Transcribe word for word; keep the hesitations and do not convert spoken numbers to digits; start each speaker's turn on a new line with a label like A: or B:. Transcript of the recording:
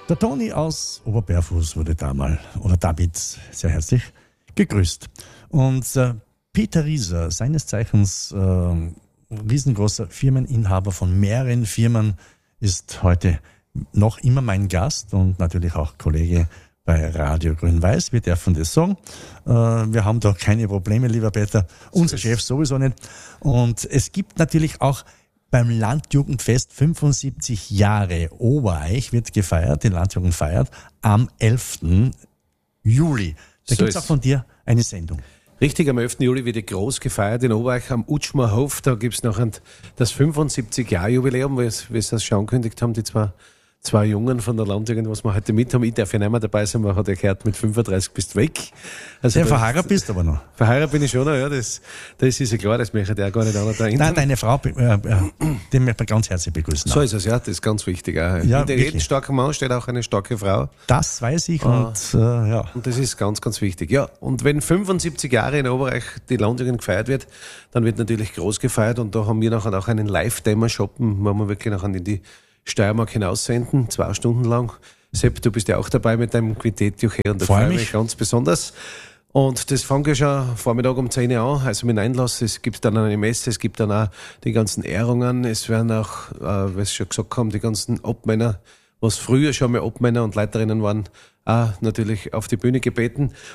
A: Der Toni aus Oberberfuß wurde damals oder damit sehr herzlich gegrüßt. Und äh, Peter Rieser, seines Zeichens äh, riesengroßer Firmeninhaber von mehreren Firmen, ist heute noch immer mein Gast und natürlich auch Kollege bei Radio Grün-Weiß. Wir dürfen das sagen. Äh, wir haben da keine Probleme, lieber Peter. Unser Chef sowieso nicht. Und es gibt natürlich auch beim Landjugendfest fünfundsiebzig Jahre Obereich wird gefeiert, die Landjugend feiert, am elften Juli. Da
B: So
A: gibt's
B: ist-
A: auch von dir eine Sendung.
B: Richtig, am elften Juli wird groß gefeiert in Oberreich am Utschmerhof. Da gibt's noch ein, das fünfundsiebzig-Jahr-Jubiläum, wie es wie es das schon angekündigt haben, die zwei, zwei Jungen von der Landjugend, was wir heute mit haben. Ich darf ja nicht mehr dabei sein, man hat ja gehört, mit fünfunddreißig bist du weg. Also
A: Sehr
B: da-
A: verheiratet bist du aber noch.
B: Verheiratet bin ich schon noch, ja, das, das ist ja klar, das möchte ich ja gar nicht anders da
A: Nein, deine Frau, äh, äh, den möchte ich ganz herzlich begrüßen.
B: So ist es, ja, das ist ganz wichtig. Auch.
A: Ja,
B: Hinter jedem
A: wirklich.
B: starken Mann steht auch eine starke Frau.
A: Das weiß ich
B: Ah.
A: und äh, ja.
B: Und das ist ganz, ganz wichtig. Ja, und wenn fünfundsiebzig Jahre in Oberreich die Landjugend gefeiert wird, dann wird natürlich groß gefeiert und da haben wir nachher auch einen Live-Demo-Shoppen, wo wir wirklich nachher in die Steiermark hinaussenden, zwei Stunden lang. Sepp, du bist ja auch dabei mit deinem Quintett Juche und da
A: Freu
B: freue
A: mich.
B: mich ganz besonders. Und das fängt ja schon Vormittag um zehn Uhr an, also mit Einlass. Es gibt dann eine Messe, es gibt dann auch die ganzen Ehrungen. Es werden auch, äh, was schon gesagt haben, die ganzen Obmänner, was früher schon mal Obmänner und Leiterinnen waren, auch natürlich auf die Bühne gebeten.